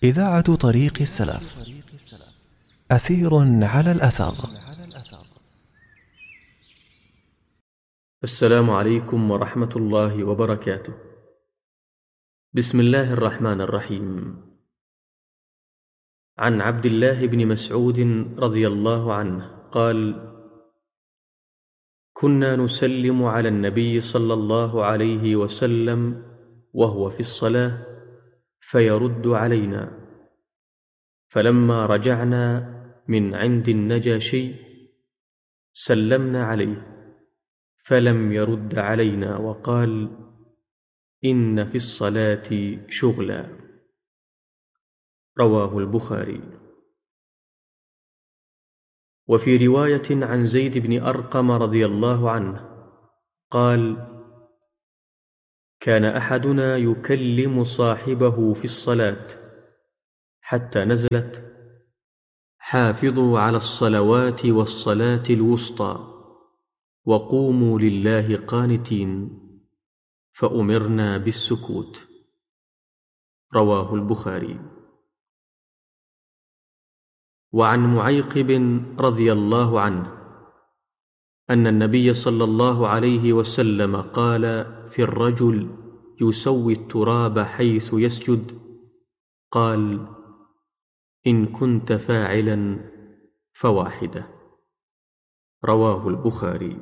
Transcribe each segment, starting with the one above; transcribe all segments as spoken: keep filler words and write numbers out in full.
إذاعة طريق السلف، أثير على الأثر. السلام عليكم ورحمة الله وبركاته. بسم الله الرحمن الرحيم. عن عبد الله بن مسعود رضي الله عنه قال: كنا نسلم على النبي صلى الله عليه وسلم وهو في الصلاة فيرد علينا، فلما رجعنا من عند النجاشي سلمنا عليه فلم يرد علينا وقال: إن في الصلاة شغلا. رواه البخاري. وفي رواية عن زيد بن أرقم رضي الله عنه قال: كان أحدنا يكلم صاحبه في الصلاة حتى نزلت: حافظوا على الصلوات والصلاة الوسطى وقوموا لله قانتين، فأمرنا بالسكوت. رواه البخاري. وعن معيقب رضي الله عنه أن النبي صلى الله عليه وسلم قال في الرجل يسوي التراب حيث يسجد، قال: إن كنت فاعلا فواحدة. رواه البخاري.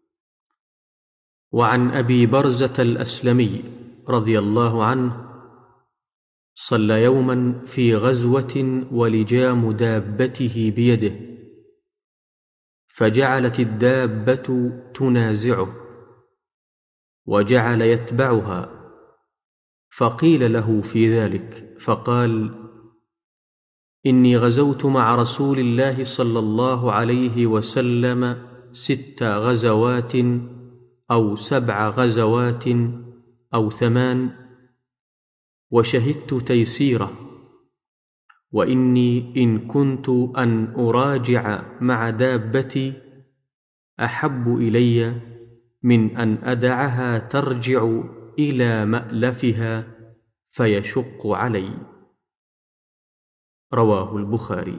وعن أبي برزة الأسلمي رضي الله عنه صلى يوما في غزوة ولجام دابته بيده، فجعلت الدابة تنازعه وجعل يتبعها، فقيل له في ذلك فقال: إني غزوت مع رسول الله صلى الله عليه وسلم ست غزوات أو سبع غزوات أو ثمان، وشهدت تيسيره، وإني إن كنت أن أراجع مع دابتي أحب إلي من أن أدعها ترجع إلى مألفها فيشق علي. رواه البخاري.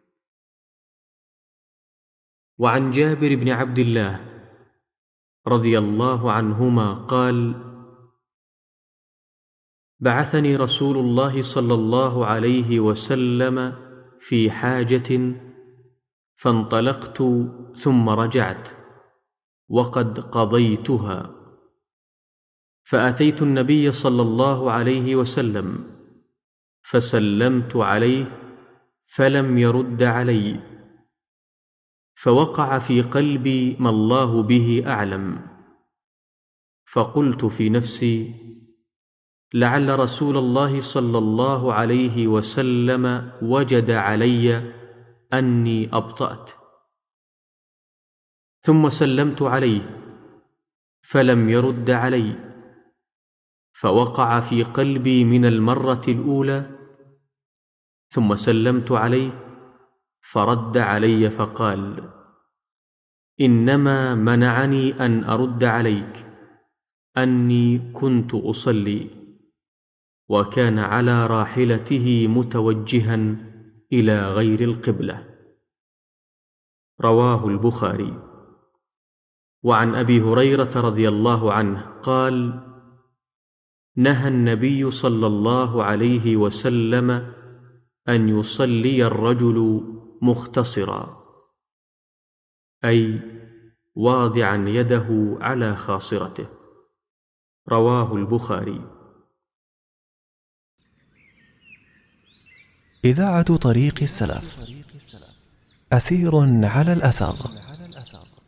وعن جابر بن عبد الله رضي الله عنهما قال: بعثني رسول الله صلى الله عليه وسلم في حاجة فانطلقت ثم رجعت وقد قضيتها، فأتيت النبي صلى الله عليه وسلم فسلمت عليه فلم يرد علي، فوقع في قلبي ما الله به أعلم، فقلت في نفسي: لعل رسول الله صلى الله عليه وسلم وجد علي أني أبطأت، ثم سلمت عليه فلم يرد علي، فوقع في قلبي من المرة الأولى، ثم سلمت عليه فرد علي فقال: إنما منعني أن أرد عليك أني كنت أصلي، وكان على راحلته متوجها إلى غير القبلة. رواه البخاري. وعن أبي هريرة رضي الله عنه قال: نهى النبي صلى الله عليه وسلم أن يصلي الرجل مختصرا، أي واضعا يده على خاصرته. رواه البخاري. إذاعة طريق السلف، أثير على الأثر.